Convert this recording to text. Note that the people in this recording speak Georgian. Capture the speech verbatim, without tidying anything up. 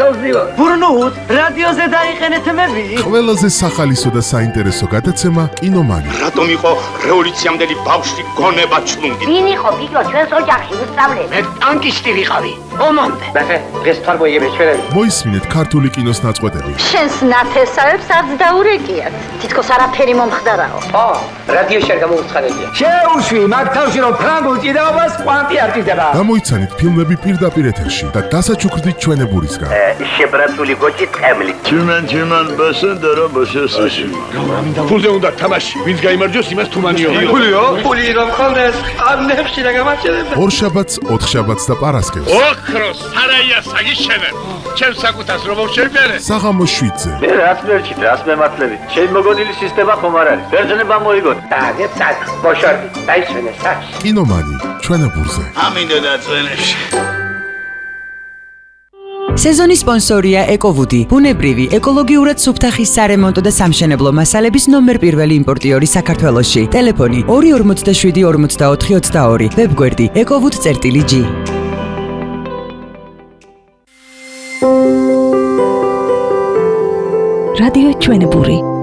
გავზიო. ბრუნოთ, რადიოზე დაიყენეთ მები. ყველაზე სახალისო და საინტერესო გადაცემა კინომანი. რატომ იყო რევოლუციამდელი ბავშვი გონება ჩლუნგი? ვინ იყო გიგო ჩვენს ოჯახში უსწავლელი? მე ტანკისტი ვიყავი. ომამდე. ნახე, დღეს თვარ მოიგებს ჩვენები. მოისმინეთ ქართული კინოს ნაწყვეტები. შენს ნათესავებს არც დაურეკიათ. თითქოს არაფერი მომხდარაო. ო, რადიოში არ გამოუცხადებია. შეუშვი, მაგ თავში რომ ფრანგულ ჭიდაობას კვანტი არ ჭირდება. გამოიცანით ფილმები პირდაპირ ეთერში და დასაჩუქრდით ჩვენებურისგან. შებრაცული გოჭი ტყემლი. Tümen tümen basın dara basıyorsun. ფულზე უნდა თამაში. ვინც გაიმარჯვოს, იმას თუმანიო. ფულიო? ფული რომ ხონდეს, ამნებში რა გამარჯვება. ორშაბათს, ოთხშაბათს და პარასკევს. ოქროს სარაია საგიშენებ. ჩემ საკუთას რომ შევბერე. საღამოს შვიდზე. მე რას მერჩი, რას მემართლები? შენ მოგონილი სისტემა ხომ არ არის? ბერძნება მოიგოთ. დაგეთ საკ, ბოშორდი, დაისვენე საკ. კინომანი, ჩვენებურზე. ამინდო დაწვენებში. სეზონის სპონსორია ეკოვუდი, ბუნებრივი, ეკოლოგიურად სუფთახის სარემონტო და სამშენებლო მასალების ნომერ პირველი იმპორტიორი საქართველოში. ტელეფონი ორი ორმოცდაშვიდი ორმოცდაოთხი ოცდაორი, ვებგვერდი ეკოვუდ.გი. რადიო ჩვენებური.